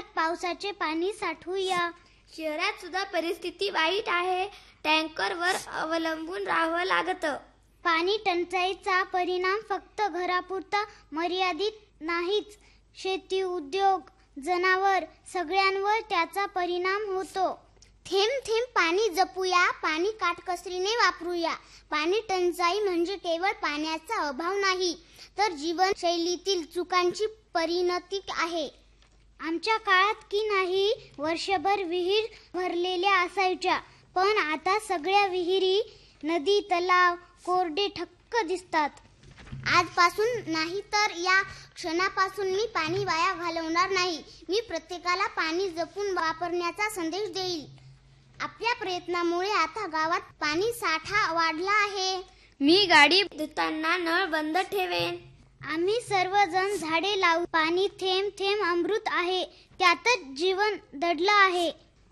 पावसाचे पाणी साठवूया. शहरात सुद्धा परिस्थिती वाईट आहे. टँकरवर अवलंबून राहावं लागतं. पाणी टंचाईचा परिणाम फक्त घरापुरता मर्यादित नाहीच. शेती, उद्योग, जनावर सगळ्यांवर त्याचा परिणाम होतो. थेंब थेंब पाणी जपूया, पाणी काटकसरीने वापरूया. पाणी टंचाई म्हणजे केवळ पाण्याचा अभाव नाही, तर जीवनशैलीतील चुकांची परिणती आहे. आमच्या काळात की नाही वर्षभर विहीर भरलेल्या असायच्या, पण आता सगळ्या विहिरी, नदी, तलाव कोरडे ठक्क दिसतात. आजपासून नाही तर या क्षणापासून मी पाणी वाया घालवणार नाही. मी प्रत्येकाला पाणी जपून वापरण्याचा संदेश देईल. आपल्या प्रयत्नामुळे आता गावात पाणी साठा वाढला आहे. मी गाडी धुताना नळ बंद ठेवेन. आम्ही सर्वजण झाडे लावू. पाणी थेंब थेंब अमृत आहे, त्यातच जीवन दडलं आहे.